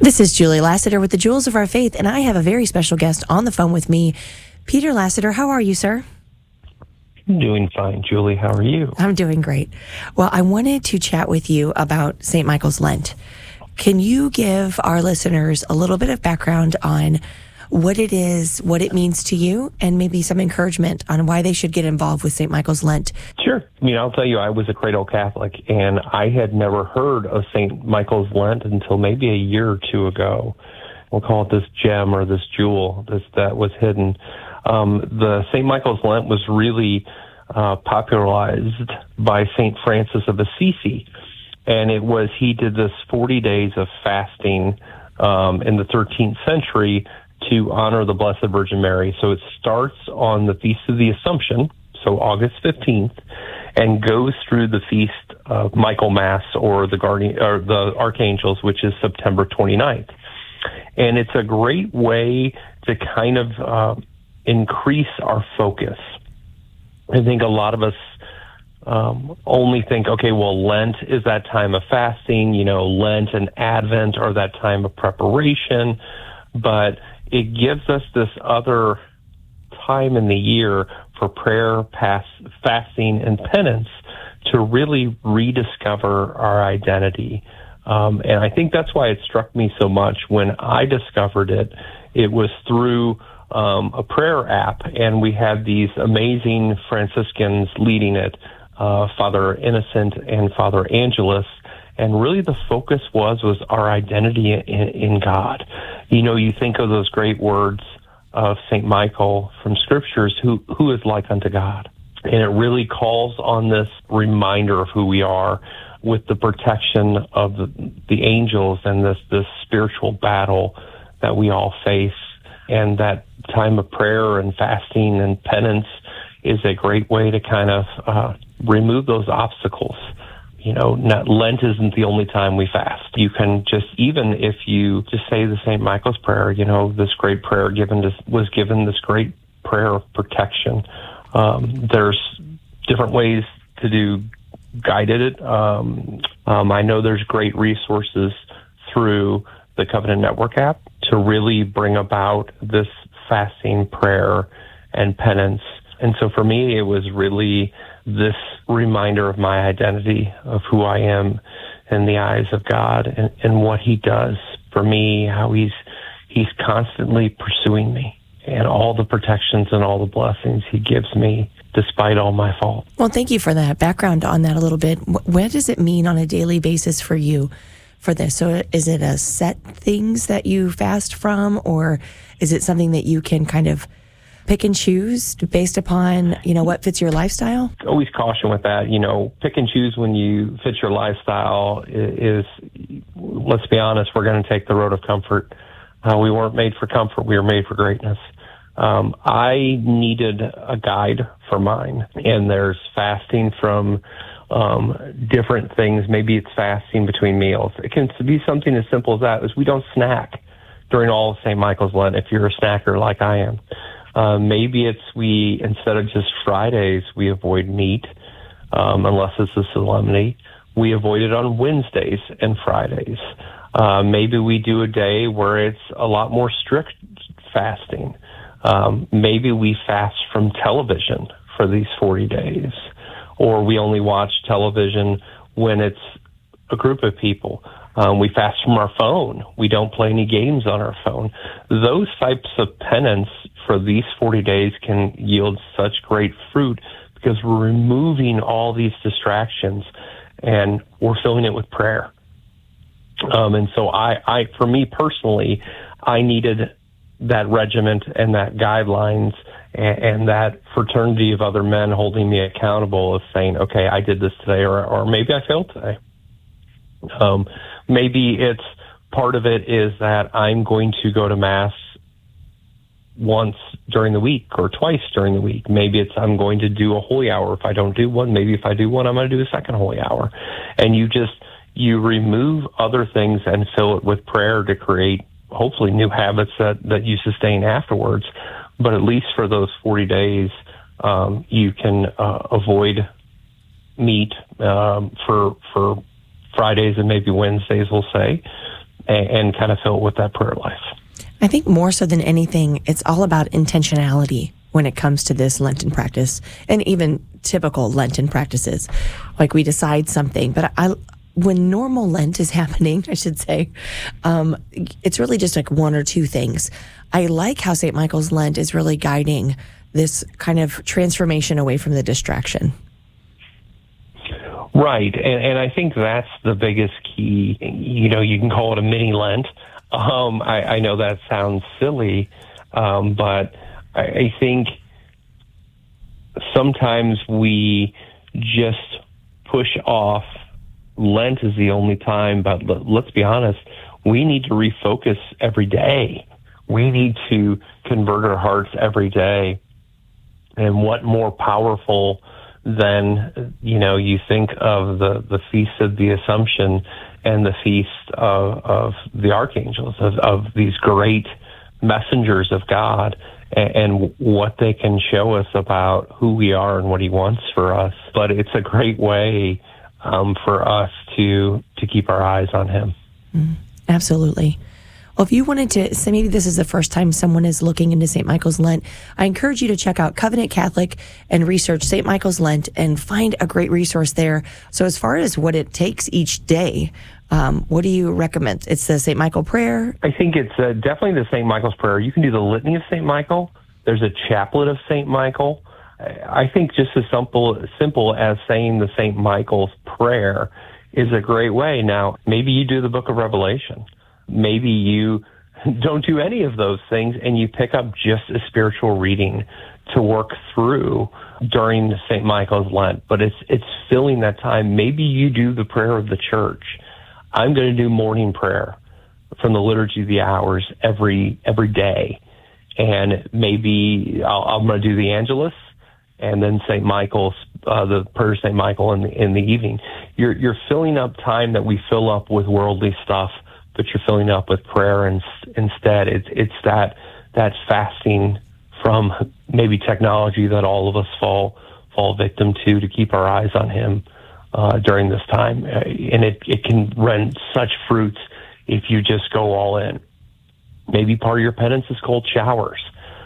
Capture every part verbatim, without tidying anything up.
This is Julie Lassiter with the Jewels of Our Faith, and I have a very special guest on the phone with me. Peter Lassiter, how are you, sir? I'm doing fine, Julie. How are you? I'm doing great. Well, I wanted to chat with you about Saint Michael's Lent. Can you give our listeners a little bit of background on what it is, what it means to you, and maybe some encouragement on why they should get involved with Saint Michael's Lent? Sure. I mean, I'll tell you, I was a cradle Catholic, and I had never heard of Saint Michael's Lent until maybe a year or two ago. We'll call it this gem or this jewel this, that was hidden. Um, the Saint Michael's Lent was really uh, popularized by Saint Francis of Assisi, and it was, he did this forty days of fasting um, in the thirteenth century to honor the Blessed Virgin Mary. So it starts on the Feast of the Assumption, so August fifteenth, and goes through the Feast of Michaelmas or the guardian or the Archangels, which is September twenty-ninth. And it's a great way to kind of uh, increase our focus. I think a lot of us um, only think, okay, well, Lent is that time of fasting, you know, Lent and Advent are that time of preparation, but it gives us this other time in the year for prayer, past, fasting, and penance to really rediscover our identity. Um, and I think that's why it struck me so much when I discovered it. It was through um, a prayer app, and we had these amazing Franciscans leading it, uh, Father Innocent and Father Angelus. And really the focus was, was our identity in, in God. You know, you think of those great words of Saint Michael from scriptures, who, who is like unto God? And it really calls on this reminder of who we are with the protection of the, the angels and this, this spiritual battle that we all face. And that time of prayer and fasting and penance is a great way to kind of uh, remove those obstacles. You know, not, Lent isn't the only time we fast. You can just, even if you just say the Saint Michael's prayer, you know, this great prayer given to, was given this great prayer of protection. Um, there's different ways to do guided it. Um, um, I know there's great resources through the Covenant Network app to really bring about this fasting, prayer, and penance. And so for me, it was really this reminder of my identity, of who I am in the eyes of God, and, and what he does for me, how he's he's constantly pursuing me, and all the protections and all the blessings he gives me despite all my fault. Well, thank you for that background on that a little bit. What does it mean on a daily basis for you for this? So is it a set things that you fast from, or is it something that you can kind of pick and choose based upon, you know, what fits your lifestyle? Always caution with that. You know, pick and choose when you fit your lifestyle is, let's be honest, we're going to take the road of comfort. Uh, we weren't made for comfort. We were made for greatness. Um, I needed a guide for mine, and there's fasting from um, different things. Maybe it's fasting between meals. It can be something as simple as that, is we don't snack during all of Saint Michael's Lent, if you're a snacker like I am. Uh, maybe it's we, instead of just Fridays, we avoid meat, um, unless it's a solemnity. We avoid it on Wednesdays and Fridays. Uh, maybe we do a day where it's a lot more strict fasting. Um, maybe we fast from television for these forty days, or we only watch television when it's a group of people. Um, we fast from our phone. We don't play any games on our phone. Those types of penance for these forty days can yield such great fruit because we're removing all these distractions and we're filling it with prayer. Um, and so I, I, for me personally, I needed that regiment and that guidelines and, and that fraternity of other men holding me accountable of saying, okay, I did this today, or, or maybe I failed today. Um, maybe it's part of it is that I'm going to go to Mass once during the week or twice during the week. Maybe it's I'm going to do a holy hour. If I don't do one, maybe if I do one, I'm going to do a second holy hour. And you just, you remove other things and fill it with prayer to create hopefully new habits that, that you sustain afterwards. But at least for those forty days, um, you can uh, avoid meat um, for for Fridays and maybe Wednesdays, we'll say. and, and kind of fill it with that prayer life. I think more so than anything, it's all about intentionality when it comes to this Lenten practice, and even typical Lenten practices. Like, we decide something, but I, when normal Lent is happening, I should say, um, it's really just like one or two things. I like how Saint Michael's Lent is really guiding this kind of transformation away from the distraction. Right, and, and I think that's the biggest key. You know, you can call it a mini Lent. Um, I, I know that sounds silly, um, but I, I think sometimes we just push off Lent is the only time, but let's be honest, we need to refocus every day. We need to convert our hearts every day. And what more powerful than, you know, you think of the, the Feast of the Assumption and the Feast of, of the Archangels, of, of these great messengers of God, and, and what they can show us about who we are and what He wants for us. But it's a great way um, for us to to keep our eyes on Him. Mm, absolutely. Well, if you wanted to, so maybe this is the first time someone is looking into Saint Michael's Lent, I encourage you to check out Covenant Catholic and research Saint Michael's Lent and find a great resource there. So as far as what it takes each day, um, what do you recommend? It's the Saint Michael prayer? I think it's uh, definitely the Saint Michael's prayer. You can do the Litany of Saint Michael. There's a chaplet of Saint Michael. I think just as simple, simple as saying the Saint Michael's prayer is a great way. Now, maybe you do the Book of Revelation. Maybe you don't do any of those things and you pick up just a spiritual reading to work through during Saint Michael's Lent. But it's it's filling that time. Maybe you do the prayer of the church. I'm going to do morning prayer from the Liturgy of the Hours every every day. And maybe I'll, I'm going to do the Angelus and then Saint Michael's, uh, the prayer of Saint Michael in the, in the evening. You're you're filling up time that we fill up with worldly stuff, but you're filling up with prayer, and instead it's it's that that fasting from maybe technology that all of us fall fall victim to to keep our eyes on Him uh, during this time, uh, and it it can rend such fruits if you just go all in. Maybe part of your penance is cold showers,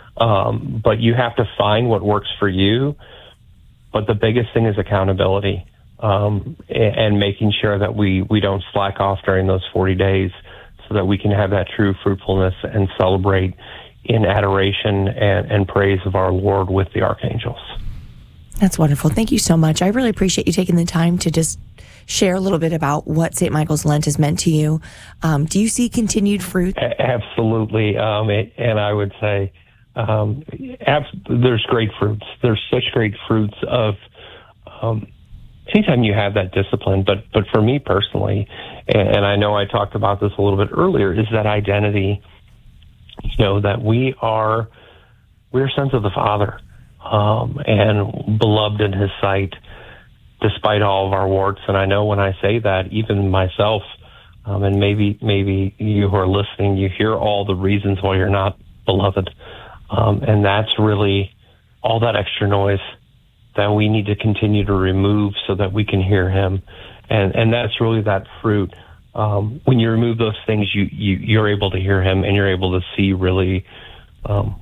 um, but you have to find what works for you. But the biggest thing is accountability. Um, and making sure that we, we don't slack off during those forty days so that we can have that true fruitfulness and celebrate in adoration and, and praise of our Lord with the archangels. That's wonderful. Thank you so much. I really appreciate you taking the time to just share a little bit about what Saint Michael's Lent has meant to you. Um, do you see continued fruit? A- absolutely. Um, it, and I would say um, abs- there's great fruits. There's such great fruits of um, anytime you have that discipline, but but for me personally, and, and I know I talked about this a little bit earlier, is that identity, you know, that we are, we're sons of the Father, um, and beloved in His sight, despite all of our warts. And I know when I say that, even myself, um, and maybe maybe you who are listening, you hear all the reasons why you're not beloved, um, and that's really all that extra noise that we need to continue to remove so that we can hear Him. And and that's really that fruit. Um, when you remove those things, you, you, you're able to hear Him, and you're able to see really um,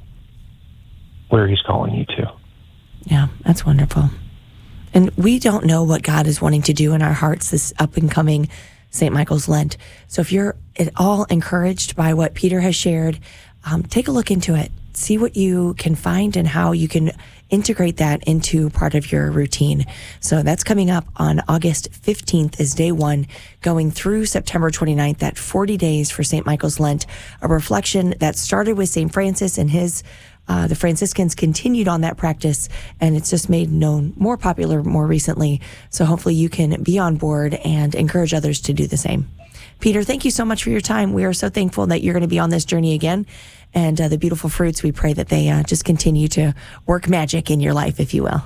where He's calling you to. Yeah, that's wonderful. And we don't know what God is wanting to do in our hearts this up and coming Saint Michael's Lent. So if you're at all encouraged by what Peter has shared, um, take a look into it. See what you can find and how you can integrate that into part of your routine. So that's coming up on August fifteenth is day one, going through September twenty-ninth, that forty days for Saint Michael's Lent, a reflection that started with Saint Francis and his, uh, the Franciscans continued on that practice, and it's just made known more popular more recently. So hopefully you can be on board and encourage others to do the same. Peter, thank you so much for your time. We are so thankful that you're going to be on this journey again. And uh, the beautiful fruits, we pray that they uh, just continue to work magic in your life, if you will.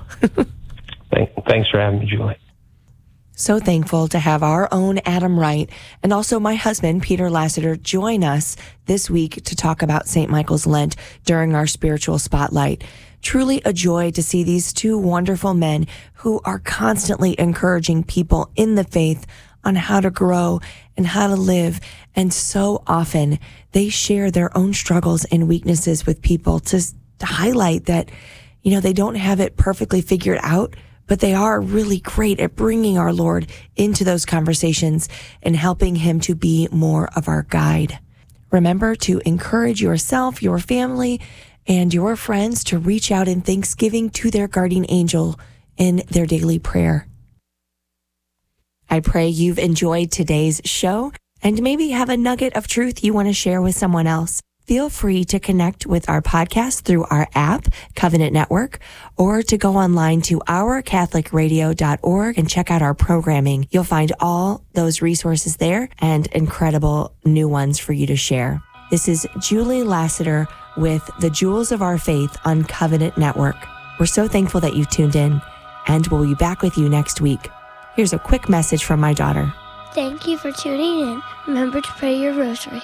Thanks for having me, Julie. So thankful to have our own Adam Wright and also my husband, Peter Lassiter, join us this week to talk about Saint Michael's Lent during our spiritual spotlight. Truly a joy to see these two wonderful men who are constantly encouraging people in the faith on how to grow and how to live. And so often they share their own struggles and weaknesses with people to, to highlight that, you know, they don't have it perfectly figured out, but they are really great at bringing our Lord into those conversations and helping him to be more of our guide. Remember to encourage yourself, your family, and your friends to reach out in thanksgiving to their guardian angel in their daily prayer. I pray you've enjoyed today's show and maybe have a nugget of truth you want to share with someone else. Feel free to connect with our podcast through our app, Covenant Network, or to go online to our catholic radio dot org and check out our programming. You'll find all those resources there and incredible new ones for you to share. This is Julie Lassiter with the Jewels of Our Faith on Covenant Network. We're so thankful that you tuned in, and we'll be back with you next week. Here's a quick message from my daughter. Thank you for tuning in. Remember to pray your rosary.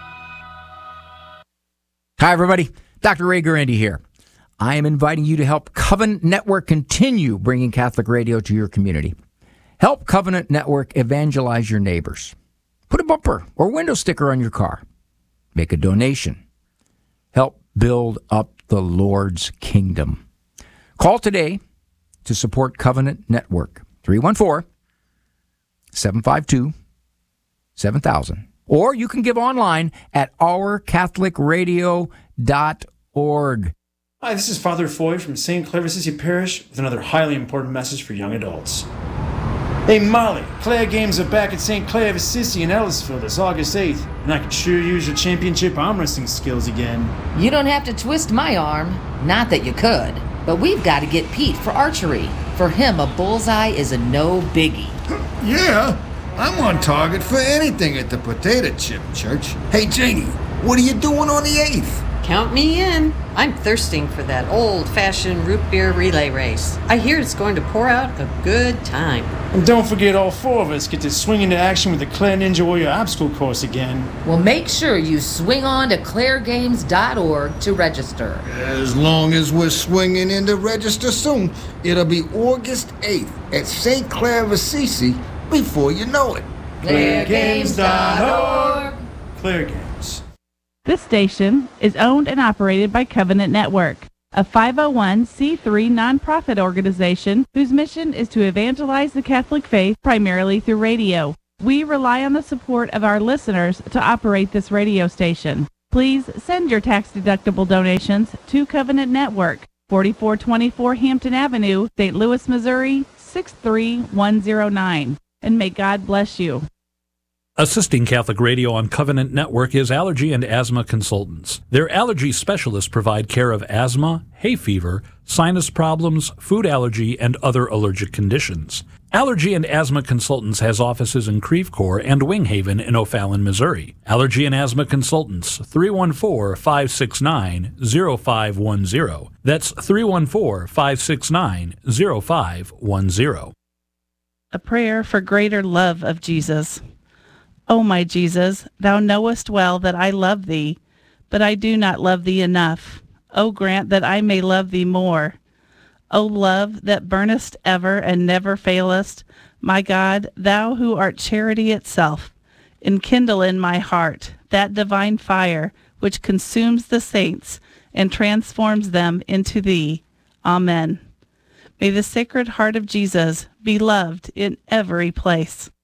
Hi, everybody. Doctor Ray Guarendi here. I am inviting you to help Covenant Network continue bringing Catholic radio to your community. Help Covenant Network evangelize your neighbors. Put a bumper or window sticker on your car. Make a donation. Help build up the Lord's kingdom. Call today to support Covenant Network. three one four, seven five two, seven thousand. Or you can give online at our catholic radio dot org. Hi, this is Father Foy from Saint Clare of Assisi Parish with another highly important message for young adults. Hey Molly, Clare Games are back at Saint Clare of Assisi in Ellisville this August eighth, and I could sure use your championship arm wrestling skills again. You don't have to twist my arm. Not that you could. But we've got to get Pete for archery. For him, a bullseye is a no biggie. Yeah, I'm on target for anything at the Potato Chip Church. Hey, Janie, what are you doing on the eighth? Count me in. I'm thirsting for that old-fashioned root beer relay race. I hear it's going to pour out a good time. And don't forget all four of us get to swing into action with the Clare Ninja Warrior obstacle course again. Well, make sure you swing on to clare games dot org to register. As long as we're swinging in to register soon, it'll be August eighth at Saint Clare of Assisi before you know it. clare games dot org. Clare Games. This station is owned and operated by Covenant Network, a five oh one c three nonprofit organization whose mission is to evangelize the Catholic faith primarily through radio. We rely on the support of our listeners to operate this radio station. Please send your tax-deductible donations to Covenant Network, forty-four twenty-four Hampton Avenue, Saint Louis, Missouri, six three one zero nine. And may God bless you. Assisting Catholic Radio on Covenant Network is Allergy and Asthma Consultants. Their allergy specialists provide care of asthma, hay fever, sinus problems, food allergy, and other allergic conditions. Allergy and Asthma Consultants has offices in Creve Coeur and Wing Haven in O'Fallon, Missouri. Allergy and Asthma Consultants, three one four, five six nine, zero five one zero. That's three one four, five six nine, zero five one zero. A prayer for greater love of Jesus. O my Jesus, thou knowest well that I love thee, but I do not love thee enough. O grant that I may love thee more. O love that burnest ever and never failest, my God, thou who art charity itself, enkindle in my heart that divine fire which consumes the saints and transforms them into thee. Amen. May the Sacred Heart of Jesus be loved in every place.